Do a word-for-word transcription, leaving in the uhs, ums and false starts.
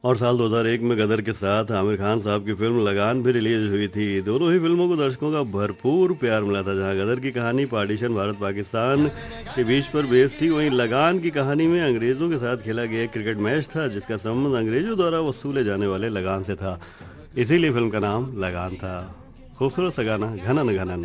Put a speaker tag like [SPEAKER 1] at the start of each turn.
[SPEAKER 1] और साल दो हज़ार एक में गदर के साथ आमिर खान साहब की फिल्म लगान भी रिलीज हुई थी। दोनों ही फिल्मों को दर्शकों का भरपूर प्यार मिला था। जहां गदर की कहानी पार्टीशन भारत पाकिस्तान के बीच पर बेस्ड थी, वहीं लगान की कहानी में अंग्रेजों के साथ खेला गया एक क्रिकेट मैच था जिसका संबंध अंग्रेजों द्वारा वसूले जाने वाले लगान से था। इसीलिए फिल्म का नाम लगान था। खूबसूरत सा गाना, घनन घनन।